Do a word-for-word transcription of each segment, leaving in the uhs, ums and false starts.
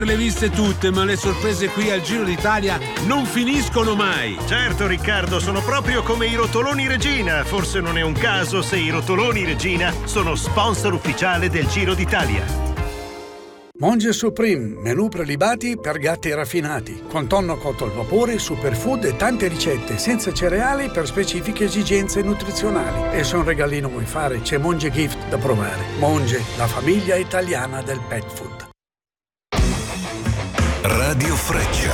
Le viste tutte, ma le sorprese qui al Giro d'Italia non finiscono mai. Certo Riccardo, sono proprio come i rotoloni Regina. Forse non è un caso se i rotoloni Regina sono sponsor ufficiale del Giro d'Italia. Monge Supreme, menù prelibati per gatti raffinati, con tonno cotto al vapore, superfood e tante ricette senza cereali per specifiche esigenze nutrizionali. E se un regalino vuoi fare, c'è Monge Gift da provare. Monge, la famiglia italiana del pet food. Radio Freccia.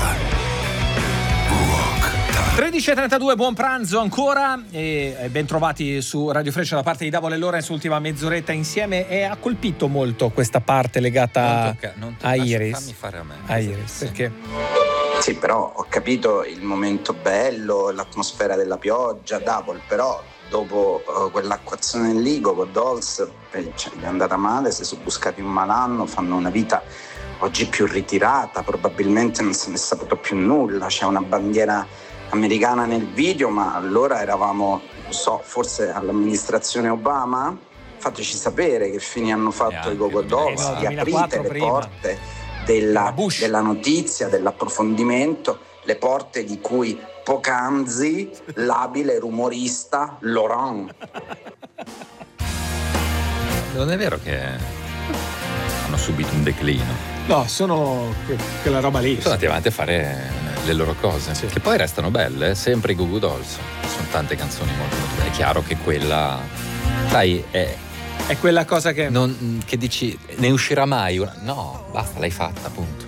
tredici e trentadue, buon pranzo ancora e ben trovati su Radio Freccia da parte di Davole Lorenz, ultima mezz'oretta insieme. E ha colpito molto questa parte legata non tocca, non tocca, a Iris. Fammi fare a me. A Iris, perché? Sì, però ho capito il momento bello, l'atmosfera della pioggia, Davol, però dopo uh, quell'acquazzone nel Ligo con Dols, eh, cioè, gli è andata male, si sono buscati un malanno, fanno una vita oggi più ritirata, probabilmente non se ne è saputo più nulla, c'è una bandiera americana nel video, ma allora eravamo, non so, forse all'amministrazione Obama? Fateci sapere che fine hanno fatto i Go-Go Dolls, no, riaprite le prima. porte della, della notizia, dell'approfondimento, le porte di cui poc'anzi l'abile rumorista Laurent. Non è vero che hanno subito un declino? No, sono que- quella roba lì. Sono andati avanti a fare le loro cose, sì, che poi restano belle, sempre i Goo Goo Dolls. Sono tante canzoni molto molto belle. È chiaro che quella, sai, è, è quella cosa che non, che dici ne uscirà mai una? No, basta, l'hai fatta, appunto.